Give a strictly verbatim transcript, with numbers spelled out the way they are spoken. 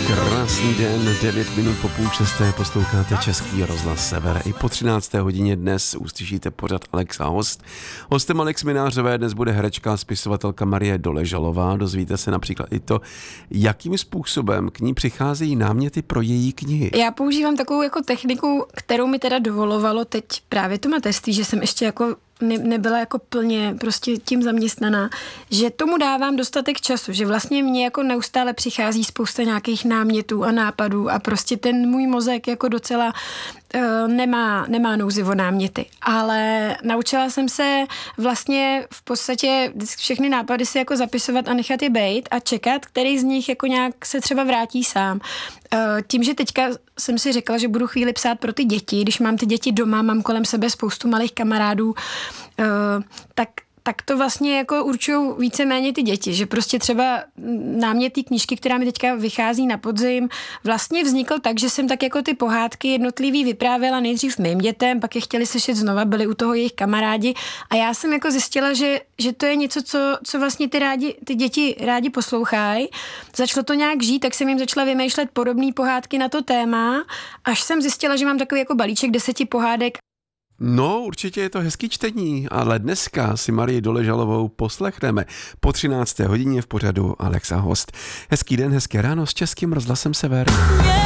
Krásný den, devět minut po půl šesté, posloucháte Český rozhlas Sever. I po třinácté hodině dnes uslyšíte pořad Alex a host. Hostem Alex Minářové dnes bude herečka a spisovatelka Marie Doležalová. Dozvíte se například i to, jakým způsobem k ní přicházejí náměty pro její knihy. Já používám takovou jako techniku, kterou mi teda dovolovalo teď právě to mateřství, že jsem ještě jako ne, nebyla jako plně prostě tím zaměstnaná, že tomu dávám dostatek času, že vlastně mě jako neustále přichází spousta nějakých námětů a nápadů a prostě ten můj mozek jako docela uh, nemá, nemá nouzi o náměty. Ale naučila jsem se vlastně v podstatě všechny nápady si jako zapisovat a nechat je bejt a čekat, který z nich jako nějak se třeba vrátí sám. Uh, tím, že teďka jsem si řekla, že budu chvíli psát pro ty děti, když mám ty děti doma, mám kolem sebe spoustu malých kamarádů, Uh, tak, tak to vlastně jako určují víceméně ty děti, že prostě třeba námět té knížky, která mi teďka vychází na podzim, vlastně vznikl tak, že jsem tak jako ty pohádky jednotlivý vyprávěla nejdřív mým dětem, pak je chtěli slyšet znova, byli u toho jejich kamarádi a já jsem jako zjistila, že, že to je něco, co, co vlastně ty, rádi, ty děti rádi poslouchají. Začalo to nějak žít, tak jsem jim začala vymýšlet podobné pohádky na to téma, až jsem zjistila, že mám takový jako balíček deseti pohádek. No, určitě je to hezký čtení, ale dneska si Marii Doležalovou poslechneme po třinácté hodině v pořadu Alex a host. Hezký den, hezké ráno s Českým rozhlasem Sever.